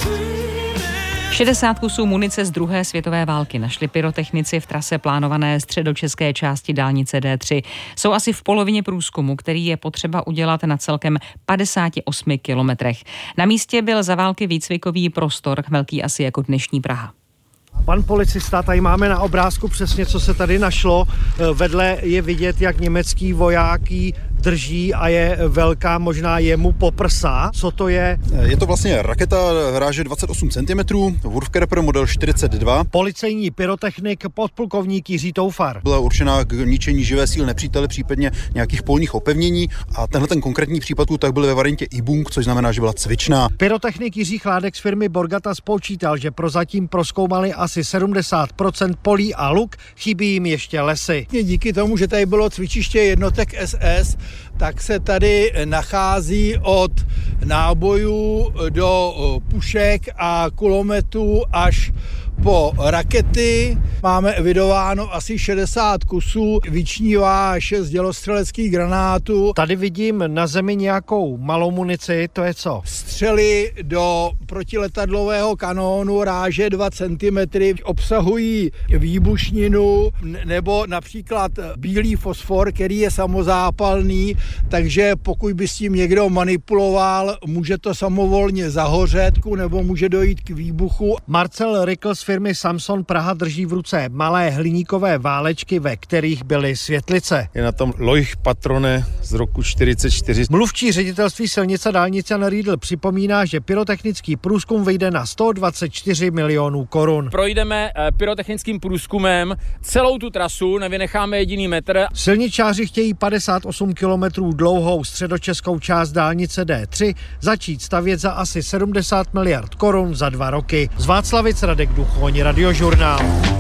60 kusů munice z druhé světové války našli pyrotechnici v trase plánované středočeské části dálnice D3. Jsou asi v polovině průzkumu, který je potřeba udělat na celkem 58 kilometrech. Na místě byl za války výcvikový prostor, velký asi jako dnešní Praha. Pan policista, tady máme na obrázku přesně, co se tady našlo. Vedle je vidět, jak německý voják ji drží a je velká, možná jemu po prsa. Co to je? Je to vlastně raketa ráže 28 cm, Wurfkerper model 42. Policejní pyrotechnik podplukovník Jiří Toufar. Byla určená k ničení živé síly nepřítele, případně nějakých polních opevnění, a tenhle ten konkrétní případ tak byl ve variantě Übung, což znamená, že byla cvičná. Pyrotechnik Jiří Chládek z firmy Borgata spočítal, že prozatím prozkoumali asi 70% polí a luk, chybí jim ještě lesy. Díky tomu, že tady bylo cvičiště jednotek SS, tak se tady nachází od nábojů do pušek a kulometů až po rakety. Máme evidováno asi 60 kusů, vyčnívá 6 dělostřeleckých granátů. Tady vidím na zemi nějakou malou munici, to je co? Střely do protiletadlového kanónu ráže 2 cm obsahují výbušninu nebo například bílý fosfor, který je samozápalný, takže pokud by s tím někdo manipuloval, může to samovolně zahořet nebo může dojít k výbuchu. Marcel Rykl z firmy Samson Praha drží v ruce malé hliníkové válečky, ve kterých byly světlice. Je na tom Leuchtpatrone z roku 44. Mluvčí ředitelství silnice a dálnice Jan Riedl připomíná, že pyrotechnický průzkum vyjde na 124 milionů korun. Projdeme pyrotechnickým průzkumem celou tu trasu, nevynecháme jediný metr. Silničáři chtějí 58 kilometrů dlouhou středočeskou část dálnice D3 začít stavět za asi 70 miliard korun za 2 roky. Z Václavic Radek Duchoň, Radiožurnál.